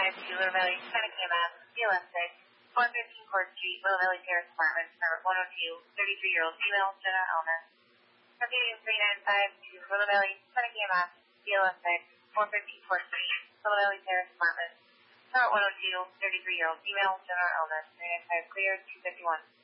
to Little Valley, Tennessee, Mass, CLS 6, 115 Court Street, Little Valley Terrace Apartments, number 102, 33-year-old female, Jenna Elman. Continuing 395 to Little Valley, Tennessee, Mass, CLS 6, 415 Court Street, Little Valley Terrace Apartments, number 102, 33-year-old female, Jenna Elman. 395 clear, 251.